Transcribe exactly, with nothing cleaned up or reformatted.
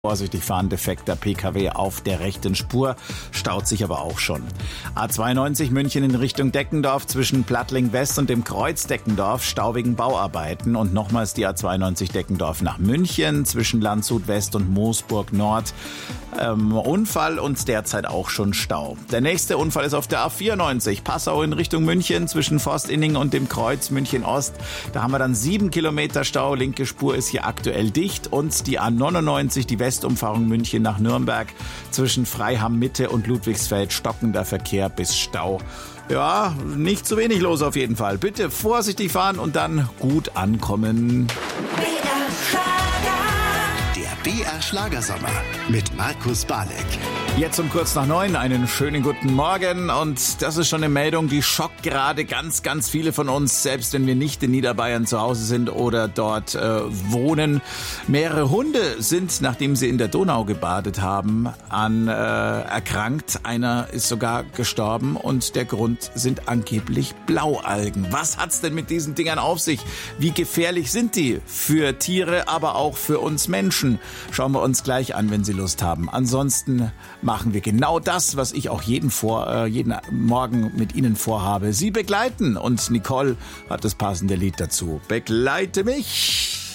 Vorsichtig fahren, defekter P K W auf der rechten Spur, staut sich aber auch schon. A zweiundneunzig München in Richtung Deckendorf zwischen Plattling West und dem Kreuz Deckendorf, Stau wegen Bauarbeiten. Und nochmals die A zweiundneunzig Deckendorf nach München zwischen Landshut West und Moosburg Nord. Ähm, Unfall und derzeit auch schon Stau. Der nächste Unfall ist auf der A vierundneunzig, Passau in Richtung München zwischen Forstinning und dem Kreuz München Ost. Da haben wir dann sieben Kilometer Stau, linke Spur ist hier aktuell dicht. Und die A neunundneunzig, die Westumfahrung München nach Nürnberg zwischen Freiham Mitte und Ludwigsfeld, stockender Verkehr bis Stau. Ja, nicht zu wenig los auf jeden Fall. Bitte vorsichtig fahren und dann gut ankommen. B R Schlagersommer mit Markus Balek. Jetzt um kurz nach neun, einen schönen guten Morgen. Und das ist schon eine Meldung, die schockt gerade ganz, ganz viele von uns, selbst wenn wir nicht in Niederbayern zu Hause sind oder dort äh, wohnen. Mehrere Hunde sind, nachdem sie in der Donau gebadet haben, an äh, erkrankt. Einer ist sogar gestorben und der Grund sind angeblich Blaualgen. Was hat's denn mit diesen Dingern auf sich? Wie gefährlich sind die für Tiere, aber auch für uns Menschen? Schauen wir uns gleich an, wenn Sie Lust haben. Ansonsten machen wir genau das, was ich auch jeden, vor, äh, jeden Morgen mit Ihnen vorhabe. Sie begleiten und Nicole hat das passende Lied dazu. Begleite mich!